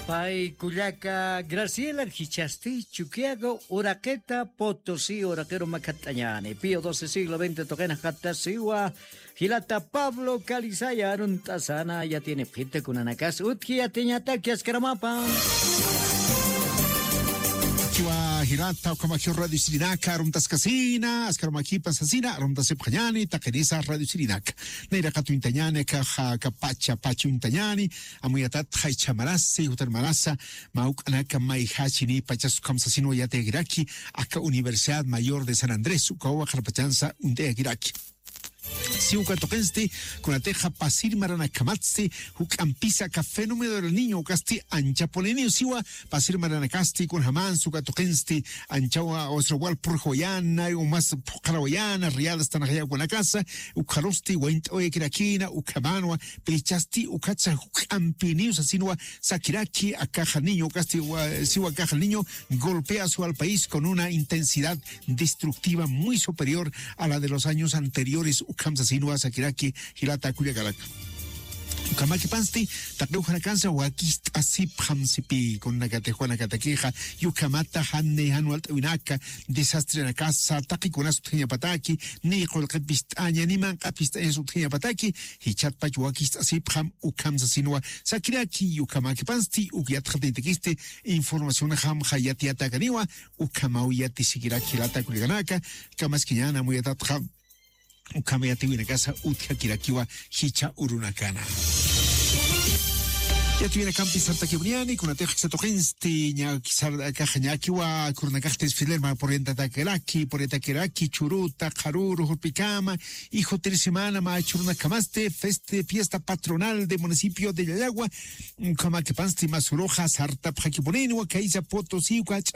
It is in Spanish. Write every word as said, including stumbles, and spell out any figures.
Pai Cuyaca, Graciela Hichasti, Chuquiago, Uraqueta, Potosí, Uraquero Macatañane, Pío doce siglo veinte, Toquena Catasiwa, Gilata Pablo Calizaya, Aruntasana, ya tiene gente con Anacas, Utkia, Teñataki, Ascaramapa. Kiwa hirata ukamakio radio sirinaka arumtas kasina askarmaki pasasina arumtas sepkhanyani takenisa radio sirinaka neira katu intanyane ka ka pacha pachu intanyani amuyatat khaicha marasi hutar marasa mauk anaka mai hachini pachas kamsasino yate giraki aka Universidad Mayor de San Andrés ukawa kharpachansa unte giraki si uka tokensti con la teja pasir marana kamatsi huk ampisa ka fenómeno del niño casti ancha polenio siwa pasir marana casti con haman suka tokensti anchawa osrawal purjoyana o más pukarawyana real hasta na con la casa ukarosti went oye kirakina ukamanwa pelichasti ukatsa huk ampinius asinwa sakiraki akaja niño casti siwa akaja niño golpea su al país con una intensidad destructiva muy superior a la de los años anteriores. Kamsa sinua sakiraki hilata kuyagalak Kamaki pansti takdeu hanakansa wakist asip hamsipi con nakate juana katakeja yukamata hanne hanualt winaka desastre na casa taki con asutnya pataki ni kolkat bistanya ni man kapista asutnya pataki hichat pach wakist asip ham ukamsa sinua sakiraki yukamaki pansti ukiat khatentekiste información ham hayati atakaniwa ukamau yati sikiraki lata kuyaganaka kamaskinyana muyatat ham Ukameyati wina casa utka kirakiwa hicha urunakana. Ya tuviera campi Santa Kibriani con la teja satogensti nya kisar kajanyakiwa kurnakastes filerma por enta takeraki por enta keraki churuta karuru hurpicama hijo tres semana ma churuna kamaste feste fiesta patronal de municipio de Yayagua kama que pansti masuroja sarta pakiponenwa kaisa Potosí